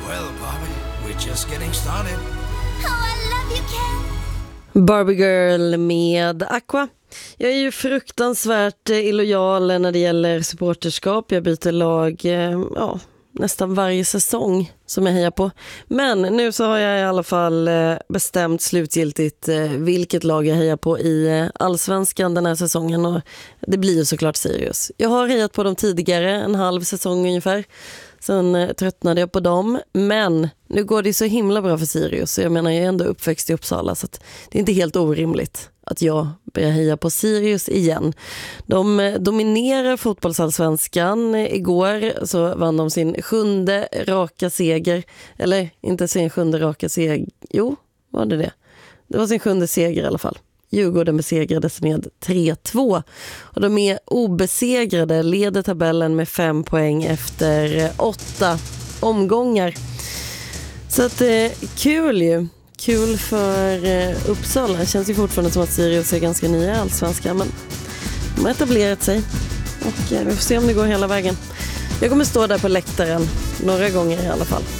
Well, Bobby, we're just getting started. Oh, I love you, Ken. Barbie Girl med Aqua. Jag är ju fruktansvärt illojal när det gäller supporterskap. Jag byter lag nästan varje säsong som jag hejar på. Men nu så har jag i alla fall bestämt slutgiltigt vilket lag jag hejar på i Allsvenskan den här säsongen. Och det blir ju såklart Sirius. Jag har hejat på dem tidigare, en halv säsong ungefär. Sen tröttnade jag på dem. Men nu går det så himla bra för Sirius. Så jag menar, jag är ändå uppväxt i Uppsala. Så att det är inte helt orimligt att jag börjar heja på Sirius igen. De dominerar fotbollsallsvenskan. Igår så vann de sin 7:e raka seger. Eller inte sin 7:e raka seger. Jo, var det det? Det var sin 7:e seger i alla fall. Djurgården besegrades med 3-2. Och de är obesegrade, leder tabellen med 5 poäng efter 8 omgångar. Så att kul ju. Kul för Uppsala. Det känns ju fortfarande som att Sirius är ganska nya i Allsvenskan, men de har etablerat sig. Och vi får se om det går hela vägen. Jag kommer stå där på läktaren några gånger i alla fall.